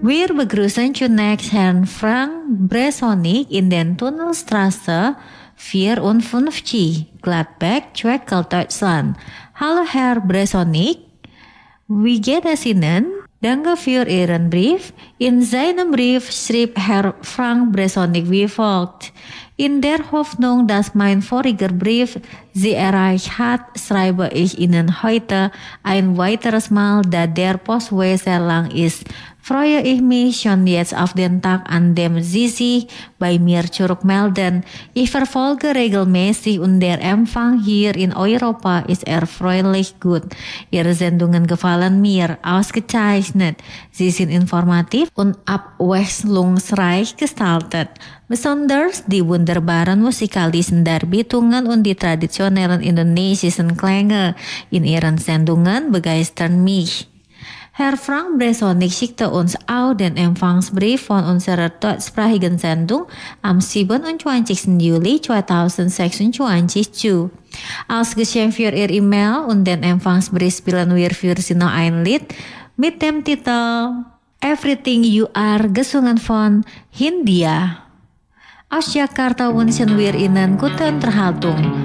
Wir begrüßen zunächst Herrn Frank Bresonic in den Tunnelstraße 54, Gladbeck, Schweckel, Deutschland. Hallo Herr Bresonic, wie geht es Ihnen? Danke für Ihren Brief. In seinem Brief schrieb Herr Frank Bresonic wie folgt. In der Hoffnung, dass mein voriger Brief Sie erreicht hat, schreibe ich Ihnen heute ein weiteres Mal, da der Postweg sehr lang ist. Freue ich mich schon jetzt auf den Tag, an dem Sie sich bei mir zurückmelden. Ich verfolge regelmäßig und der Empfang hier in Europa ist erfreulich gut. Ihre Sendungen gefallen mir ausgezeichnet. Sie sind informativ und abwechslungsreich gestaltet. Besonders die wunderbaren musikalische Darbietungen und die traditionellen indonesischen Klänge in Ihren Sendungen begeistern mich. Herr Frank Bresonic schickte uns auch den Empfangsbrief von unserer deutschsprachigen Sendung am 27. Juli 2026 zu. Als Geschenk für Ihr E-Mail und den Empfangsbrief spielen wir für Sie noch ein Lied mit dem Titel Everything You Are, gesungen von Hindia. Aus Jakarta wünschen wir Ihnen gute Unterhaltung.